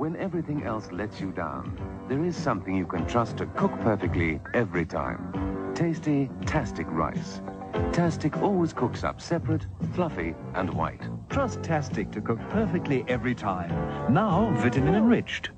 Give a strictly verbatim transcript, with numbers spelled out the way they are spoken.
When everything else lets you down, there is something you can trust to cook perfectly every time. Tasty Tastic rice. Tastic always cooks up separate, fluffy and white. Trust Tastic to cook perfectly every time. Now vitamin enriched.